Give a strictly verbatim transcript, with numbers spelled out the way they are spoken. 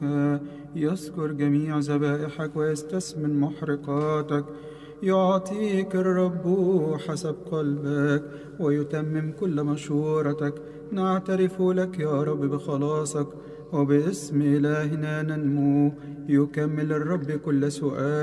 يذكر جميع ذبائحك ويستثمن محرقاتك. يعطيك الرب حسب قلبك ويتمم كل مشورتك. نعترف لك يا رب بخلاصك، وباسم إلهنا ننمو. يكمل الرب كل سؤال